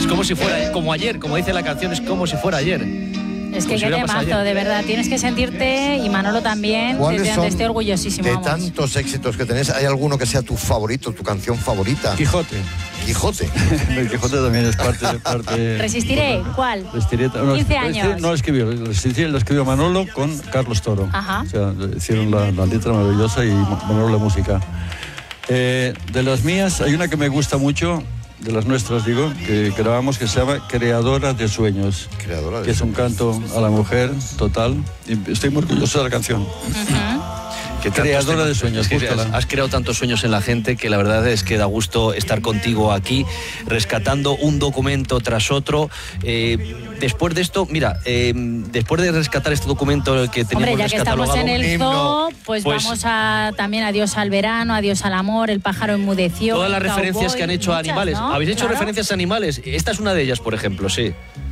como si fuera, como ayer, como dice la canción, es como si fuera ayer. Es que qué temazo, de verdad. Tienes que sentirte, y Manolo también, estoy orgullosísimo. De tantos éxitos que tenés, ¿hay alguno que sea tu favorito, tu canción favorita? Quijote. Quijote. El Quijote también es parte. Resistiré, ¿cuál? Resistiré, 15 años. No lo escribió, Resistiré lo escribió Manolo con Carlos Toro. Ajá. O sea, hicieron la letra maravillosa y Manolo la música. De las mías, hay una que me gusta mucho, de las nuestras digo, que grabamos, que se llama Creadora de Sueños. Creadora de que es un canto a la mujer total. Y estoy muy orgulloso de la canción. Creadora de sueños. Es que has creado tantos sueños en la gente que la verdad es que da gusto estar contigo aquí, rescatando un documento tras otro. Después de esto, mira, después de rescatar este documento que teníamos Hombre, ya que estamos en el zoo, pues vamos a también Adiós al verano, Adiós al amor, El pájaro enmudeció. Todas las referencias que han hecho a animales. ¿no? ¿Habéis hecho referencias a animales? Esta es una de ellas, por ejemplo, sí.